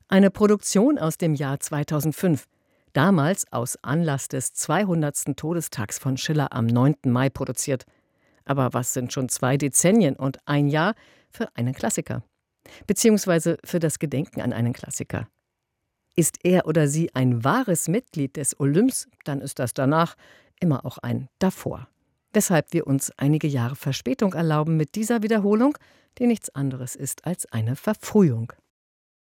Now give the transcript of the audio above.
Eine Produktion aus dem Jahr 2005, damals aus Anlass des 200. Todestags von Schiller am 9. Mai produziert. Aber was sind schon 2 Dezennien und ein Jahr für einen Klassiker? Beziehungsweise für das Gedenken an einen Klassiker. Ist er oder sie ein wahres Mitglied des Olymps, dann ist das danach immer auch ein davor. Weshalb wir uns einige Jahre Verspätung erlauben mit dieser Wiederholung, die nichts anderes ist als eine Verfrühung.